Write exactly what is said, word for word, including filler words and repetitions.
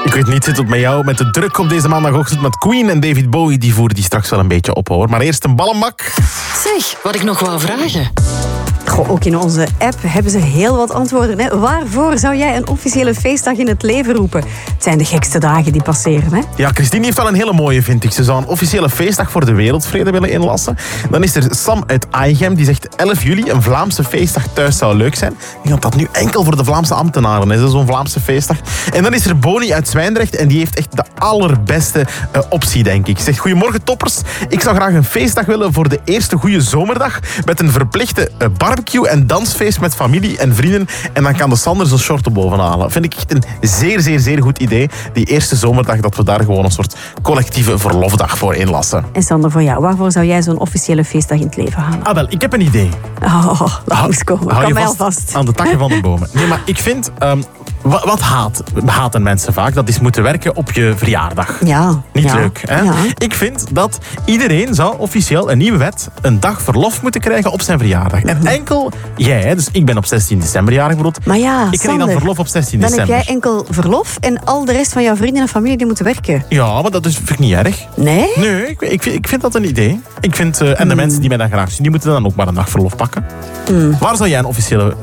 Ik weet niet, zit het met jou met de druk op deze maandagochtend met Queen en David Bowie. Die voeren die straks wel een beetje op, hoor. Maar eerst een ballenbak. Zeg, wat ik nog wou vragen. Goh, ook in onze app hebben ze heel wat antwoorden. Hè. Waarvoor zou jij een officiële feestdag in het leven roepen? Het zijn de gekste dagen die passeren. Hè? Ja, Christine heeft wel een hele mooie, vind ik. Ze zou een officiële feestdag voor de wereldvrede willen inlassen. Dan is er Sam uit Aichem, die zegt elf juli, een Vlaamse feestdag thuis zou leuk zijn. Ik denk dat dat nu enkel voor de Vlaamse ambtenaren is, zo'n Vlaamse feestdag. En dan is er Boni uit Zwijndrecht en die heeft echt de allerbeste uh, optie, denk ik. Ze zegt, goedemorgen toppers. Ik zou graag een feestdag willen voor de eerste goede zomerdag met een verplichte uh, barbecue en dansfeest met familie en vrienden. En dan kan de Sander zijn shorten bovenhalen. Vind ik echt een zeer, zeer, zeer goed idee. Die eerste zomerdag, dat we daar gewoon een soort collectieve verlofdag voor inlassen. En Sander, voor jou, waarvoor zou jij zo'n officiële feestdag in het leven halen? Ah, wel, ik heb een idee. Oh, dat moest komen. Hou Kan je mij vast alvast. aan de takken van de bomen. Nee, maar ik vind... Um, wat, wat haat, haten mensen vaak? Dat is moeten werken op je verjaardag. Ja. Niet ja, leuk, hè? Ja. Ik vind dat iedereen zou officieel een nieuwe wet een dag verlof moeten krijgen op zijn verjaardag. En enkel jij, hè, dus ik ben op zestien december jarig bijvoorbeeld. Maar ja, ik krijg dan Sander, verlof op zestien dan december. heb jij enkel verlof en al de rest van jouw vrienden en familie die moeten werken. Ja, maar dat is, vind ik niet erg. Nee? Nee, ik, ik, vind, ik vind dat een idee. Ik vind, uh, en de Hmm. mensen die mij dan graag zien, die moeten dan ook maar een dag verlof pakken. Hmm. Waar zou jij een officiële